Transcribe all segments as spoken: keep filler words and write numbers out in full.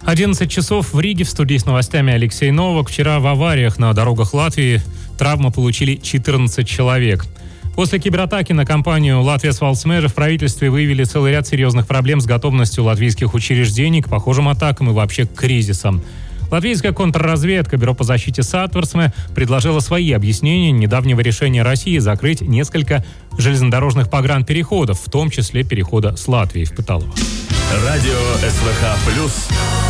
одиннадцать часов в Риге. В студии с новостями Алексей Новак. Вчера в авариях на дорогах Латвии травмы получили четырнадцать человек. После кибератаки на компанию «Латвия Свалсмежа» в правительстве выявили целый ряд серьезных проблем с готовностью латвийских учреждений к похожим атакам и вообще к кризисам. Латвийская контрразведка, Бюро по защите Сатверсме, предложила свои объяснения недавнего решения России закрыть несколько железнодорожных погранпереходов, в том числе перехода с Латвии в Пыталово. Радио СВХ плюс.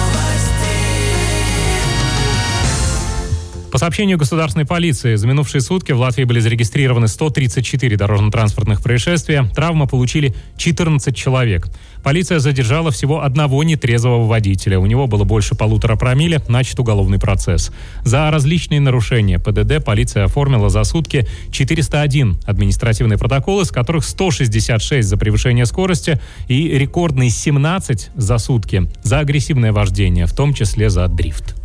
По сообщению государственной полиции, за минувшие сутки в Латвии были зарегистрированы сто тридцать четыре дорожно-транспортных происшествия. Травмы получили четырнадцать человек. Полиция задержала всего одного нетрезвого водителя. У него было больше полутора промилле, начат уголовный процесс. За различные нарушения ПДД полиция оформила за сутки четыреста один административные протоколы, из которых сто шестьдесят шесть за превышение скорости и рекордные семнадцать за сутки за агрессивное вождение, в том числе за дрифт.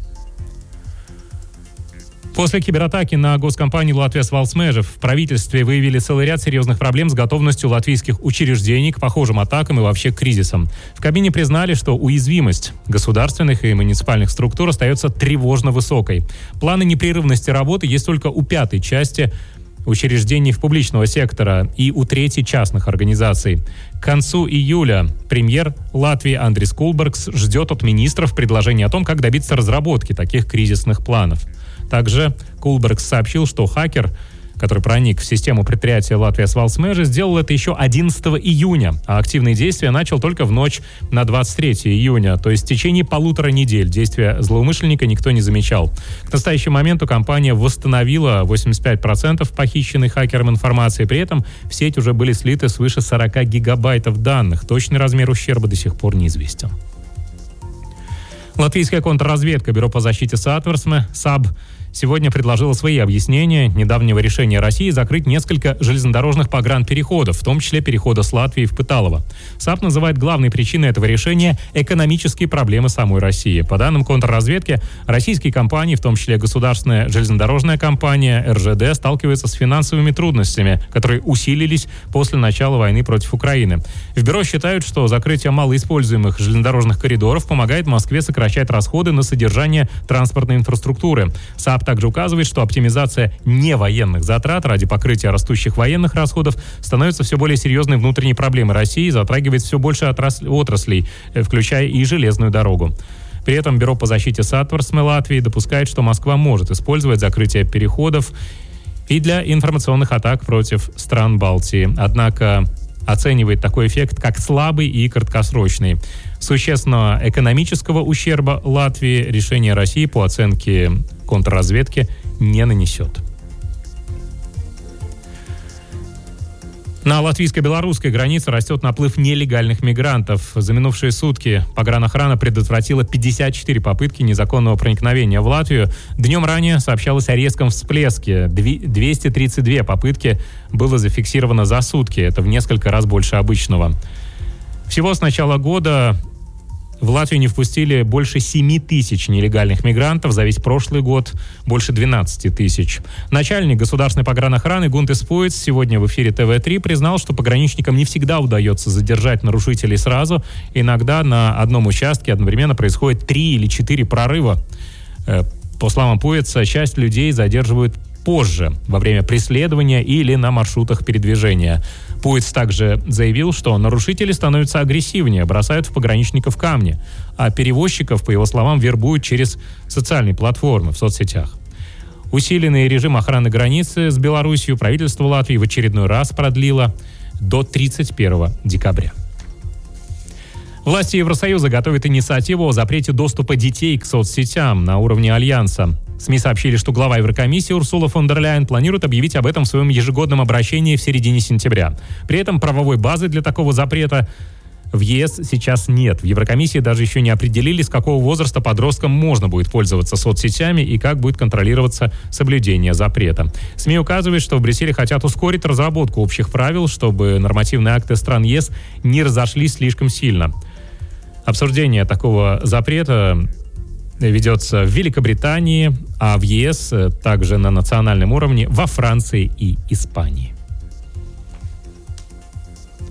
После кибератаки на госкомпанию «Латвия Свалсмежа» в правительстве выявили целый ряд серьезных проблем с готовностью латвийских учреждений к похожим атакам и вообще к кризисам. В Кабмине признали, что уязвимость государственных и муниципальных структур остается тревожно высокой. Планы непрерывности работы есть только у пятой части учреждений публичного сектора и у трети частных организаций. К концу июля премьер Латвии Андрис Кулбергс ждет от министров предложений о том, как добиться разработки таких кризисных планов. Также Кулбергс сообщил, что хакер, который проник в систему предприятия «Латвия Свалсмежа», сделал это еще одиннадцатого июня, а активные действия начал только в ночь на двадцать третьего июня, то есть в течение полутора недель. Действия злоумышленника никто не замечал. К настоящему моменту компания восстановила восемьдесят пять процентов похищенной хакером информации, при этом в сеть уже были слиты свыше сорок гигабайтов данных. Точный размер ущерба до сих пор неизвестен. Латвийская контрразведка, Бюро по защите Сатверсме, САБ, сегодня предложила свои объяснения недавнего решения России закрыть несколько железнодорожных погранпереходов, в том числе перехода с Латвии в Пыталово. САБ называет главной причиной этого решения экономические проблемы самой России. По данным контрразведки, российские компании, в том числе государственная железнодорожная компания эр жэ дэ, сталкиваются с финансовыми трудностями, которые усилились после начала войны против Украины. В бюро считают, что закрытие малоиспользуемых железнодорожных коридоров помогает Москве сокращать расходы на содержание транспортной инфраструктуры. САБ также указывает, что оптимизация невоенных затрат ради покрытия растущих военных расходов становится все более серьезной внутренней проблемой России и затрагивает все больше отрасль, отраслей, включая и железную дорогу. При этом Бюро по защите Сатверсме Латвии допускает, что Москва может использовать закрытие переходов и для информационных атак против стран Балтии. Однако оценивает такой эффект как слабый и краткосрочный. Существенного экономического ущерба Латвии решение России, по оценке контрразведки, не нанесет. На латвийско-белорусской границе растет наплыв нелегальных мигрантов. За минувшие сутки погранохрана предотвратила пятьдесят четыре попытки незаконного проникновения в Латвию. Днем ранее сообщалось о резком всплеске. двести тридцать две попытки было зафиксировано за сутки. Это в несколько раз больше обычного. Всего с начала года в Латвию не впустили больше семи тысяч нелегальных мигрантов, за весь прошлый год больше двенадцати тысяч. Начальник государственной погранохраны Гунтес Пуиц сегодня в эфире тэ вэ три признал, что пограничникам не всегда удается задержать нарушителей сразу. Иногда на одном участке одновременно происходит три или четыре прорыва. По словам Пуица, часть людей задерживают позже, во время преследования или на маршрутах передвижения. Пуиц также заявил, что нарушители становятся агрессивнее, бросают в пограничников камни, а перевозчиков, по его словам, вербуют через социальные платформы в соцсетях. Усиленный режим охраны границы с Беларусью правительство Латвии в очередной раз продлило до тридцать первого декабря. Власти Евросоюза готовят инициативу о запрете доступа детей к соцсетям на уровне Альянса. СМИ сообщили, что глава Еврокомиссии Урсула фон дер Ляйен планирует объявить об этом в своем ежегодном обращении в середине сентября. При этом правовой базы для такого запрета в ЕС сейчас нет. В Еврокомиссии даже еще не определили, с какого возраста подросткам можно будет пользоваться соцсетями и как будет контролироваться соблюдение запрета. СМИ указывают, что в Брюсселе хотят ускорить разработку общих правил, чтобы нормативные акты стран ЕС не разошлись слишком сильно. Обсуждение такого запрета ведется в Великобритании, а в ЕС также на национальном уровне во Франции и Испании.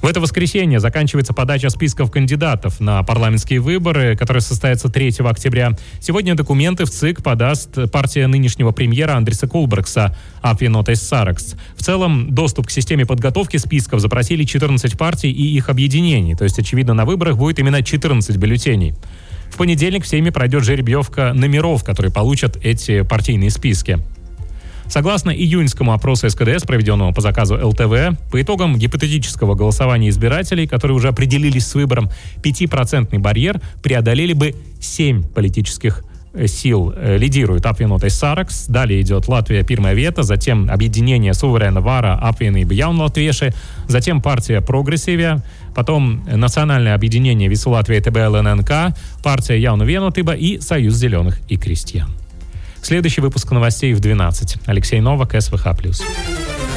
В это воскресенье заканчивается подача списков кандидатов на парламентские выборы, которые состоятся третьего октября. Сегодня документы в ЦИК подаст партия нынешнего премьера Андриса Кулбергса «Апвиенотtais Saraksts». В целом, доступ к системе подготовки списков запросили четырнадцать партий и их объединений. То есть, очевидно, на выборах будет именно четырнадцать бюллетеней. В понедельник в Сейме пройдет жеребьевка номеров, которые получат эти партийные списки. Согласно июньскому опросу эс ка дэ эс, проведенному по заказу эл тэ вэ, по итогам гипотетического голосования избирателей, которые уже определились с выбором, пятипроцентный барьер преодолели бы семь политических сил. Лидирует Апвиенотtais Saraksts, далее идет Латвия Pirmā vieta, затем объединение Суверена Вара Apvienība Jaunlatvieši, затем партия Progresīvie, потом национальное объединение Visu Latviju тэ бэ эл эн эн ка, партия Jauna Vienotība и Союз зеленых и крестьян. Следующий выпуск новостей в двенадцать. Алексей Новак, эс вэ ха плюс.